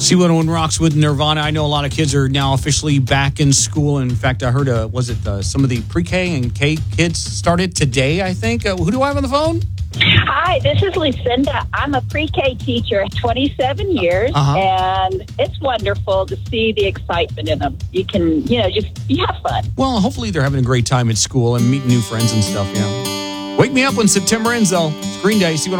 C101 Rocks with Nirvana. I know a lot of kids are now officially back in school. In fact, I heard, some of the pre-K and K kids started today, I think. Who do I have on the phone? Hi, this is Lucinda. I'm a pre-K teacher, 27 years, and it's wonderful to see the excitement in them. You can, you have fun. Well, hopefully they're having a great time at school and meeting new friends and stuff, Wake me up when September ends, though. It's Green Day. C101